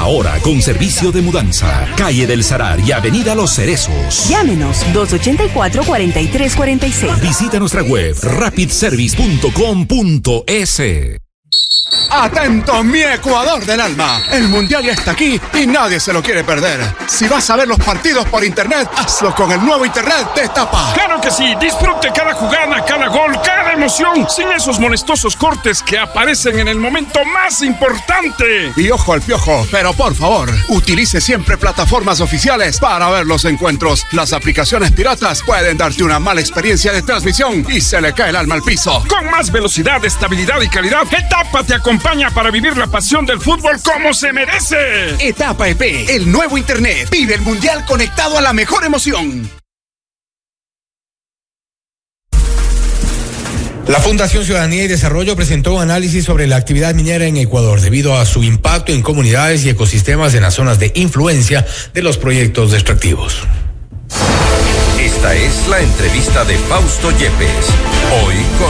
Ahora con servicio de mudanza. Calle del Salar y Avenida Los Cerezos. Llámenos 284-4346. Visita nuestra web rapidservice.com.es. Atento, mi Ecuador del alma. El mundial ya está aquí y nadie se lo quiere perder. Si vas a ver los partidos por internet, hazlo con el nuevo internet de Etapa. ¡Claro que sí! Disfrute cada jugada, cada gol, cada emoción, sin esos molestosos cortes que aparecen en el momento más importante. Y ojo al piojo, pero por favor, utilice siempre plataformas oficiales para ver los encuentros. Las aplicaciones piratas pueden darte una mala experiencia de transmisión y se le cae el alma al piso. Con más velocidad, estabilidad y calidad, Etapa te acompaña para vivir la pasión del fútbol como se merece. Etapa EP, el nuevo internet. Vive el mundial conectado a la mejor emoción. La Fundación Ciudadanía y Desarrollo presentó un análisis sobre la actividad minera en Ecuador debido a su impacto en comunidades y ecosistemas en las zonas de influencia de los proyectos extractivos. Esta es la entrevista de Fausto Yepes. Hoy con...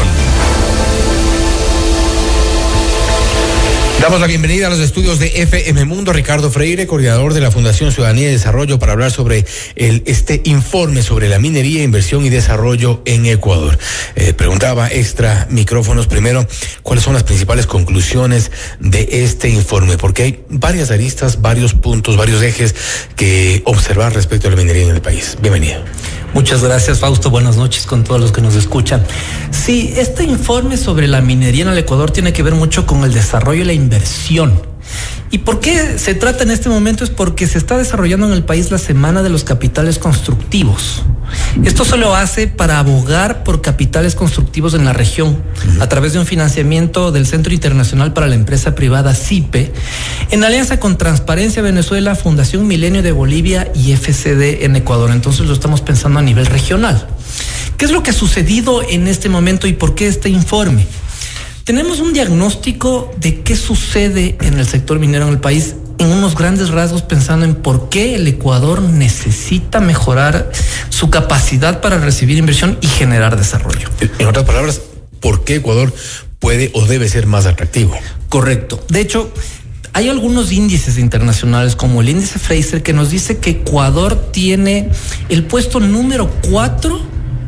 Damos la bienvenida a los estudios de FM Mundo, Ricardo Freire, coordinador de la Fundación Ciudadanía y Desarrollo, para hablar sobre este informe sobre la minería, inversión y desarrollo en Ecuador. Preguntaba extra micrófonos primero, ¿cuáles son las principales conclusiones de este informe? Porque hay varias aristas, varios puntos, varios ejes que observar respecto a la minería en el país. Bienvenido. Muchas gracias, Fausto. Buenas noches con todos los que nos escuchan. Sí, este informe sobre la minería en el Ecuador tiene que ver mucho con el desarrollo y la inversión. ¿Y por qué se trata en este momento? Es porque se está desarrollando en el país la Semana de los Capitales Constructivos. Esto se lo hace para abogar por capitales constructivos en la región, a través de un financiamiento del Centro Internacional para la Empresa Privada, CIPE, en alianza con Transparencia Venezuela, Fundación Milenio de Bolivia y FCD en Ecuador. Entonces lo estamos pensando a nivel regional. ¿Qué es lo que ha sucedido en este momento y por qué este informe? Tenemos un diagnóstico de qué sucede en el sector minero en el país, en unos grandes rasgos, pensando en por qué el Ecuador necesita mejorar su capacidad para recibir inversión y generar desarrollo. En otras palabras, ¿por qué Ecuador puede o debe ser más atractivo? Correcto. De hecho, hay algunos índices internacionales, como el índice Fraser, que nos dice que Ecuador tiene el puesto número 4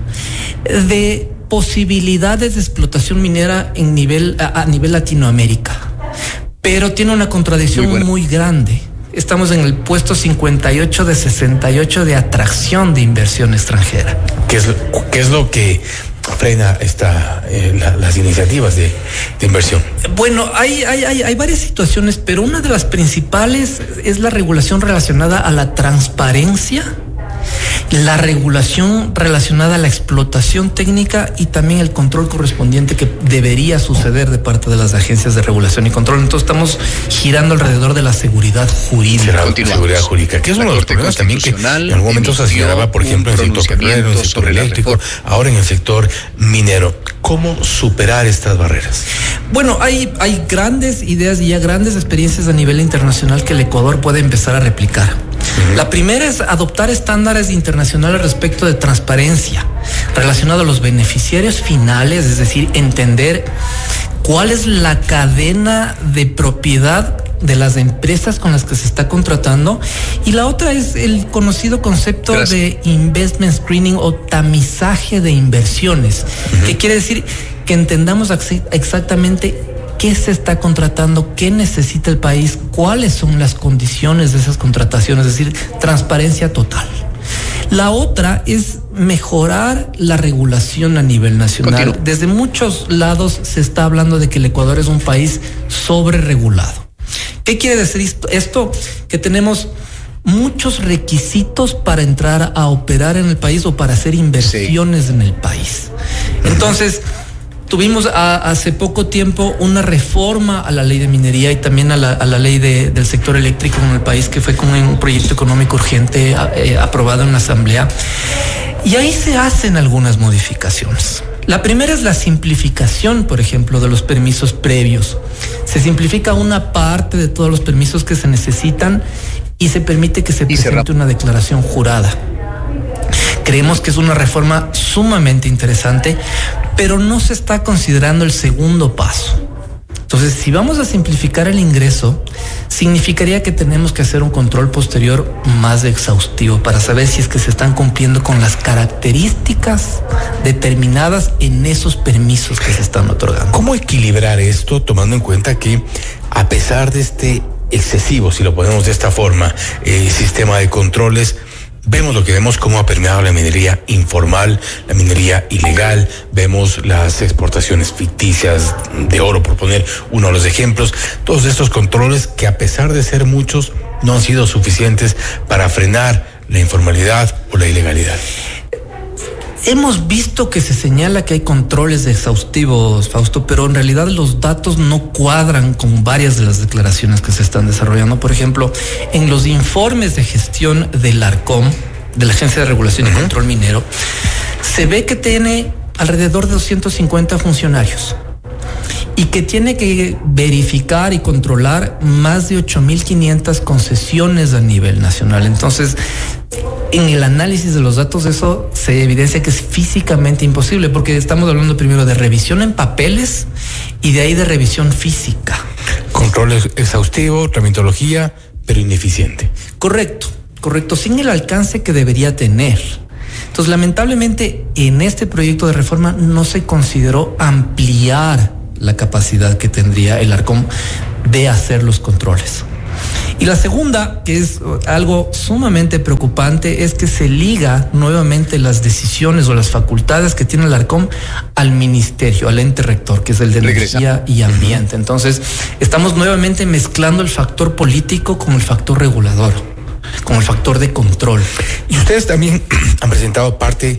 de posibilidades de explotación minera a nivel Latinoamérica, pero tiene una contradicción muy grande. Estamos en el puesto 58 de 68 de atracción de inversión extranjera. ¿Qué es lo que frena las iniciativas de inversión? Bueno, hay varias situaciones, pero una de las principales es la regulación relacionada a la transparencia, la regulación relacionada a la explotación técnica y también el control correspondiente que debería suceder de parte de las agencias de regulación y control. Entonces estamos girando alrededor de la seguridad jurídica. Seguridad jurídica, que es uno de los problemas también que en algún momento se señalaba, por ejemplo, en el sector petrolero, en el sector eléctrico, ahora en el sector minero. ¿Cómo superar estas barreras? Bueno, hay grandes ideas y ya grandes experiencias a nivel internacional que el Ecuador puede empezar a replicar. La primera es adoptar estándares internacionales respecto de transparencia relacionado a los beneficiarios finales, es decir, entender cuál es la cadena de propiedad de las empresas con las que se está contratando. Y la otra es el conocido concepto de investment screening o tamizaje de inversiones, que quiere decir que entendamos exactamente qué se está contratando, qué necesita el país, cuáles son las condiciones de esas contrataciones, es decir, transparencia total. La otra es mejorar la regulación a nivel nacional. Desde muchos lados se está hablando de que el Ecuador es un país sobreregulado. ¿Qué quiere decir esto? Que tenemos muchos requisitos para entrar a operar en el país o para hacer inversiones en el país. Entonces, tuvimos hace poco tiempo una reforma a la ley de minería y también a la ley del sector eléctrico en el país, que fue con un proyecto económico urgente aprobado en la Asamblea. Y ahí se hacen algunas modificaciones. La primera es la simplificación, por ejemplo, de los permisos previos. Se simplifica una parte de todos los permisos que se necesitan y se permite que se presente una declaración jurada. Creemos que es una reforma sumamente interesante, pero no se está considerando el segundo paso. Entonces, si vamos a simplificar el ingreso, significaría que tenemos que hacer un control posterior más exhaustivo para saber si es que se están cumpliendo con las características determinadas en esos permisos que se están otorgando. ¿Cómo equilibrar esto tomando en cuenta que a pesar de este excesivo, si lo ponemos de esta forma, sistema de controles, vemos lo que vemos, cómo ha permeado la minería informal, la minería ilegal, vemos las exportaciones ficticias de oro, por poner uno de los ejemplos, todos estos controles que a pesar de ser muchos no han sido suficientes para frenar la informalidad o la ilegalidad? Hemos visto que se señala que hay controles exhaustivos, Fausto, pero en realidad los datos no cuadran con varias de las declaraciones que se están desarrollando. Por ejemplo, en los informes de gestión del ARCOM, de la Agencia de Regulación y Control Minero, se ve que tiene alrededor de 250 funcionarios y que tiene que verificar y controlar más de 8.500 concesiones a nivel nacional. Entonces, en el análisis de los datos, eso se evidencia que es físicamente imposible, porque estamos hablando primero de revisión en papeles y de ahí de revisión física. Control exhaustivo, tramitología, pero ineficiente. Correcto, sin el alcance que debería tener. Entonces, lamentablemente, en este proyecto de reforma no se consideró ampliar la capacidad que tendría el ARCOM de hacer los controles. Y la segunda, que es algo sumamente preocupante, es que se liga nuevamente las decisiones o las facultades que tiene el ARCOM al ministerio, al ente rector, que es el de Energía y Ambiente. Entonces, estamos nuevamente mezclando el factor político con el factor regulador, con el factor de control. Y ustedes también han presentado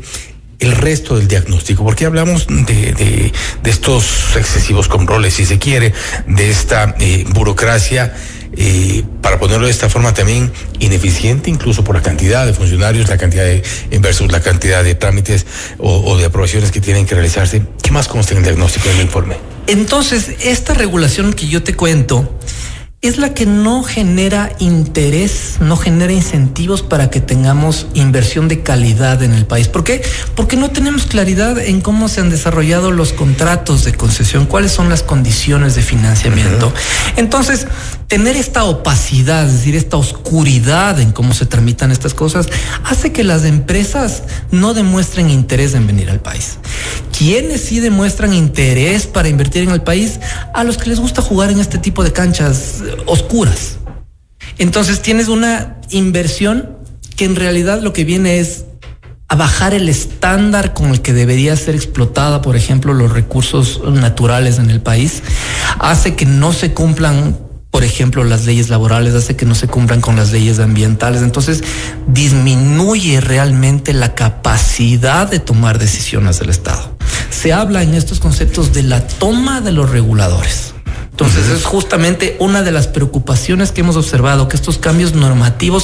el resto del diagnóstico, porque hablamos de estos excesivos controles, si se quiere, de esta burocracia, para ponerlo de esta forma también ineficiente, incluso por la cantidad de funcionarios, la cantidad de versus la cantidad de trámites o de aprobaciones que tienen que realizarse. ¿Qué más consta en el diagnóstico del informe? Entonces, esta regulación que yo te cuento es la que no genera interés, no genera incentivos para que tengamos inversión de calidad en el país. ¿Por qué? Porque no tenemos claridad en cómo se han desarrollado los contratos de concesión, cuáles son las condiciones de financiamiento. Entonces, tener esta opacidad, es decir, esta oscuridad en cómo se tramitan estas cosas, hace que las empresas no demuestren interés en venir al país. ¿Quiénes sí demuestran interés para invertir en el país? A los que les gusta jugar en este tipo de canchas oscuras. Entonces tienes una inversión que en realidad lo que viene es a bajar el estándar con el que debería ser explotada, por ejemplo, los recursos naturales en el país. Hace que no se cumplan, por ejemplo, las leyes laborales, hace que no se cumplan con las leyes ambientales. Entonces, disminuye realmente la capacidad de tomar decisiones del Estado. Se habla en estos conceptos de la toma de los reguladores. Entonces, es justamente una de las preocupaciones que hemos observado, que estos cambios normativos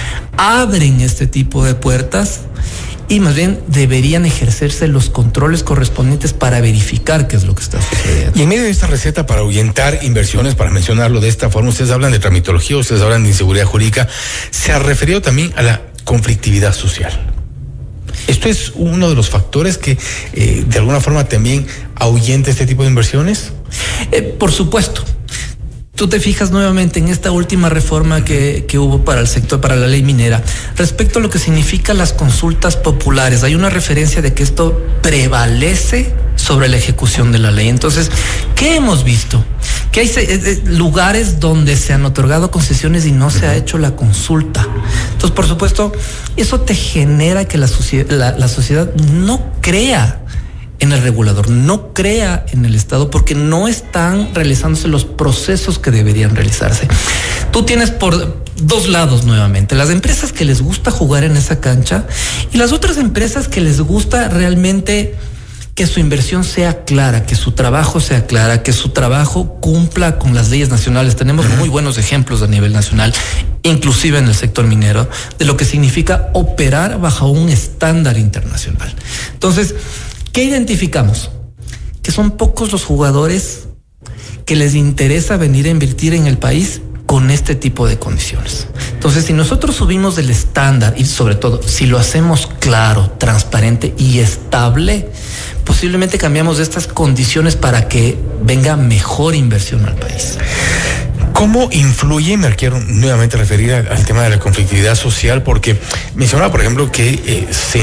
abren este tipo de puertas y más bien deberían ejercerse los controles correspondientes para verificar qué es lo que está sucediendo. Y en medio de esta receta para ahuyentar inversiones, para mencionarlo de esta forma, ustedes hablan de tramitología, ustedes hablan de inseguridad jurídica, se ha referido también a la conflictividad social. ¿Esto es uno de los factores que de alguna forma también ahuyenta este tipo de inversiones? Por supuesto. Tú te fijas nuevamente en esta última reforma que hubo para el sector, para la ley minera, respecto a lo que significa las consultas populares. Hay una referencia de que esto prevalece sobre la ejecución de la ley. Entonces, ¿qué hemos visto? Que hay lugares donde se han otorgado concesiones y no se ha hecho la consulta. Entonces, por supuesto, eso te genera que la sociedad no crea en el regulador, no crea en el Estado, porque no están realizándose los procesos que deberían realizarse. Tú tienes por dos lados nuevamente, las empresas que les gusta jugar en esa cancha y las otras empresas que les gusta realmente que su inversión sea clara, que su trabajo sea clara, que su trabajo cumpla con las leyes nacionales. Tenemos muy buenos ejemplos a nivel nacional, inclusive en el sector minero, de lo que significa operar bajo un estándar internacional. Entonces, ¿qué identificamos? Que son pocos los jugadores que les interesa venir a invertir en el país con este tipo de condiciones. Entonces, si nosotros subimos el estándar y sobre todo si lo hacemos claro, transparente y estable, posiblemente cambiamos estas condiciones para que venga mejor inversión al país. ¿Cómo influye, me quiero nuevamente referir al tema de la conflictividad social? Porque mencionaba, por ejemplo, que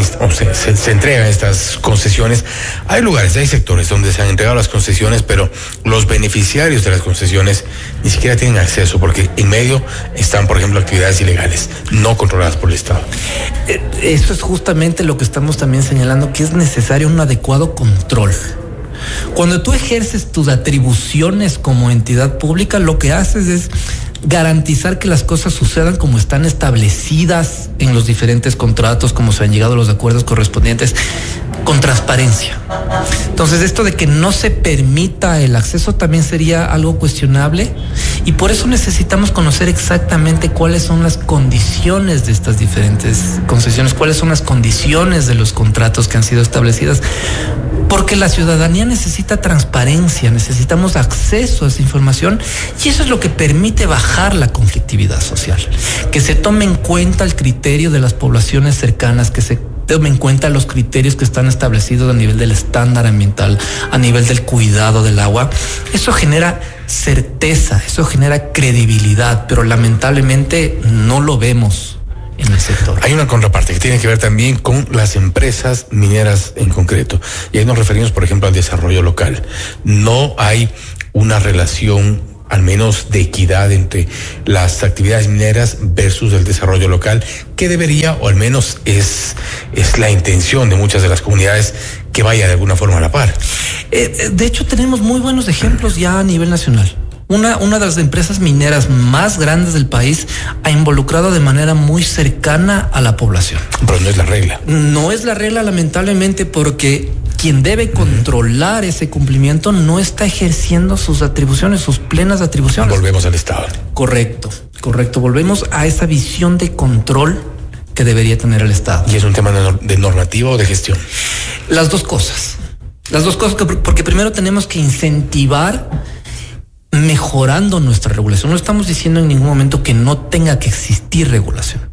se entregan estas concesiones. Hay lugares, hay sectores donde se han entregado las concesiones, pero los beneficiarios de las concesiones ni siquiera tienen acceso, porque en medio están, por ejemplo, actividades ilegales no controladas por el Estado. Eso es justamente lo que estamos también señalando, que es necesario un adecuado control. Cuando tú ejerces tus atribuciones como entidad pública, lo que haces es garantizar que las cosas sucedan como están establecidas en los diferentes contratos, como se han llegado a los acuerdos correspondientes, con transparencia. Entonces, esto de que no se permita el acceso también sería algo cuestionable, y por eso necesitamos conocer exactamente cuáles son las condiciones de estas diferentes concesiones, cuáles son las condiciones de los contratos que han sido establecidas, porque la ciudadanía necesita transparencia, necesitamos acceso a esa información, y eso es lo que permite bajar la conflictividad social, que se tome en cuenta el criterio de las poblaciones cercanas, que se tome en cuenta los criterios que están establecidos a nivel del estándar ambiental, a nivel del cuidado del agua. Eso genera certeza, eso genera credibilidad, pero lamentablemente no lo vemos en el sector. Hay una contraparte que tiene que ver también con las empresas mineras en concreto, y ahí nos referimos, por ejemplo, al desarrollo local. No hay una relación, al menos de equidad, entre las actividades mineras versus el desarrollo local, que debería, o al menos es la intención de muchas de las comunidades, que vaya de alguna forma a la par. De hecho, tenemos muy buenos ejemplos ya a nivel nacional. Una de las empresas mineras más grandes del país ha involucrado de manera muy cercana a la población. Pero no es la regla. No es la regla, lamentablemente, porque quien debe controlar ese cumplimiento no está ejerciendo sus atribuciones, sus plenas atribuciones. Volvemos al Estado. Correcto. Volvemos a esa visión de control que debería tener el Estado. ¿Y es un tema de normativa o de gestión? Las dos cosas, porque primero tenemos que incentivar mejorando nuestra regulación. No estamos diciendo en ningún momento que no tenga que existir regulación.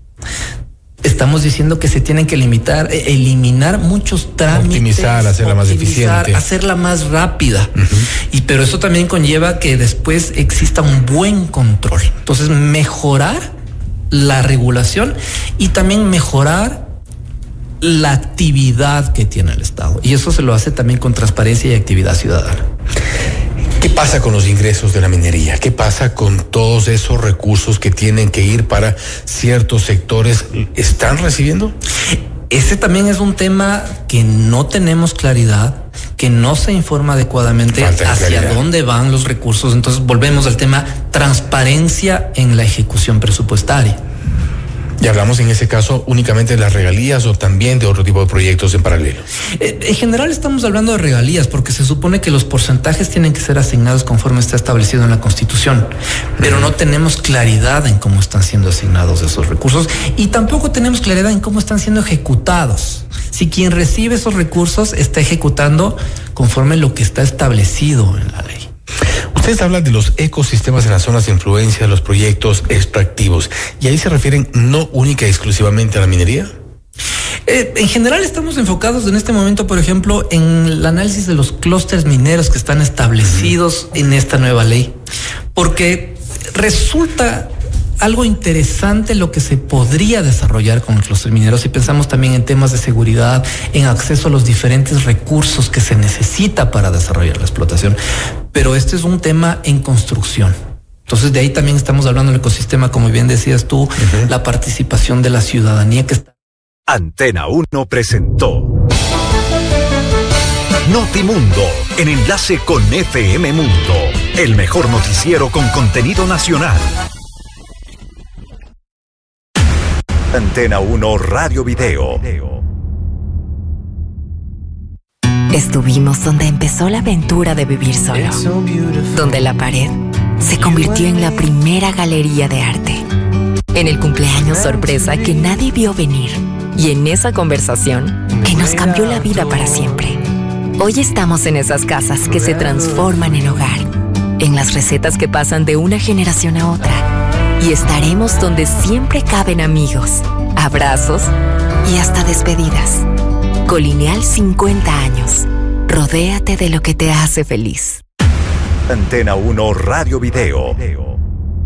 Estamos diciendo que se tienen que eliminar muchos trámites. Optimizar, hacerla más eficiente. Hacerla más rápida. Pero eso también conlleva que después exista un buen control. Entonces, mejorar la regulación y también mejorar la actividad que tiene el Estado. Y eso se lo hace también con transparencia y actividad ciudadana. ¿Qué pasa con los ingresos de la minería? ¿Qué pasa con todos esos recursos que tienen que ir para ciertos sectores? ¿Están recibiendo? Ese también es un tema que no tenemos claridad, que no se informa adecuadamente hacia dónde van los recursos. Entonces volvemos al tema transparencia en la ejecución presupuestaria. ¿Y hablamos en ese caso únicamente de las regalías o también de otro tipo de proyectos en paralelo? En general estamos hablando de regalías, porque se supone que los porcentajes tienen que ser asignados conforme está establecido en la Constitución, pero no tenemos claridad en cómo están siendo asignados esos recursos, y tampoco tenemos claridad en cómo están siendo ejecutados. Si quien recibe esos recursos está ejecutando conforme lo que está establecido en la ley. Ustedes hablan de los ecosistemas en las zonas de influencia de los proyectos extractivos, y ahí se refieren no única y exclusivamente a la minería. En general estamos enfocados en este momento, por ejemplo, en el análisis de los clústeres mineros que están establecidos en esta nueva ley, porque resulta algo interesante lo que se podría desarrollar con el clúster minero si pensamos también en temas de seguridad, en acceso a los diferentes recursos que se necesita para desarrollar la explotación. Pero este es un tema en construcción. Entonces de ahí también estamos hablando del ecosistema, como bien decías tú, la participación de la ciudadanía que está. Antena 1 presentó Notimundo, en enlace con FM Mundo, el mejor noticiero con contenido nacional. Antena 1 Radio Video. Estuvimos donde empezó la aventura de vivir solo, donde la pared se convirtió en la primera galería de arte, en el cumpleaños sorpresa que nadie vio venir, y en esa conversación que nos cambió la vida para siempre. Hoy estamos en esas casas que se transforman en hogar, en las recetas que pasan de una generación a otra, y estaremos donde siempre caben amigos, abrazos y hasta despedidas. Colineal 50 años. Rodéate de lo que te hace feliz. Antena 1 Radio Video.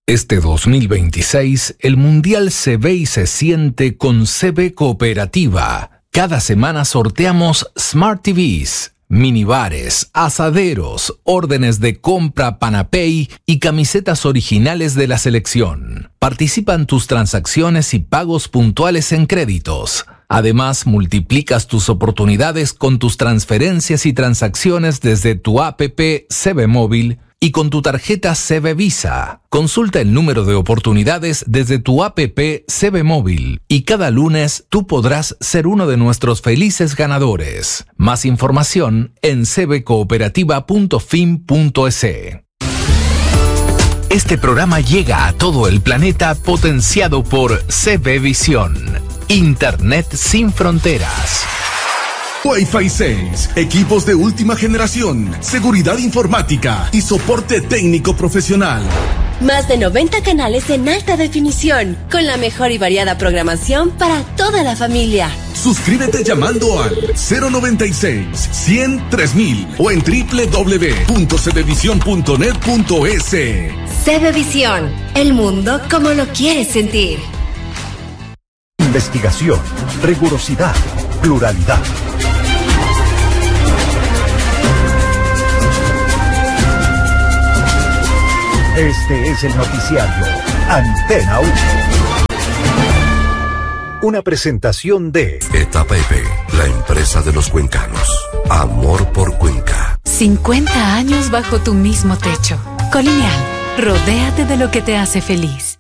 Este 2026, el Mundial se ve y se siente con CB Cooperativa. Cada semana sorteamos Smart TVs, minibares, asaderos, órdenes de compra Panapay y camisetas originales de la selección. Participan tus transacciones y pagos puntuales en créditos. Además, multiplicas tus oportunidades con tus transferencias y transacciones desde tu APP CB Móvil y con tu tarjeta CB Visa. Consulta el número de oportunidades desde tu APP CB Móvil y cada lunes tú podrás ser uno de nuestros felices ganadores. Más información en cbcooperativa.fin.es. Este programa llega a todo el planeta potenciado por CB Visión. Internet sin fronteras. Wi-Fi 6, equipos de última generación, seguridad informática y soporte técnico profesional. Más de 90 canales en alta definición, con la mejor y variada programación para toda la familia. Suscríbete llamando al 096-100-3000 o en www.cbvision.net.es. CB Visión, el mundo como lo quieres sentir. Investigación, rigurosidad, pluralidad. Este es el noticiario Antena 1. Una presentación de Etapa EP, la empresa de los cuencanos. Amor por Cuenca. 50 años bajo tu mismo techo. Colonial, rodéate de lo que te hace feliz.